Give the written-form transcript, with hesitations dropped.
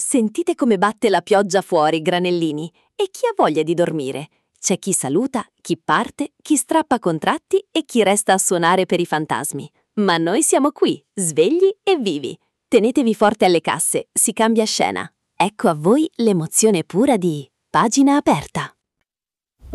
Sentite come batte la pioggia fuori, granellini, e chi ha voglia di dormire? C'è chi saluta, chi parte, chi strappa contratti e chi resta a suonare per i fantasmi. Ma noi siamo qui, svegli e vivi. Tenetevi forte alle casse, si cambia scena. Ecco a voi l'emozione pura di Pagina Aperta.